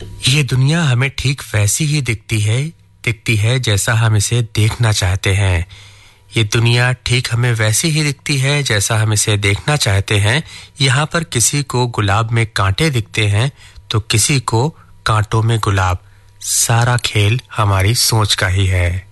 ये दुनिया हमें ठीक वैसी ही दिखती है जैसा हम इसे देखना चाहते हैं। ये दुनिया ठीक हमें वैसी ही दिखती है जैसा हम इसे देखना चाहते हैं। यहाँ पर किसी को गुलाब में कांटे दिखते हैं तो किसी को कांटों में गुलाब। सारा खेल हमारी सोच का ही है।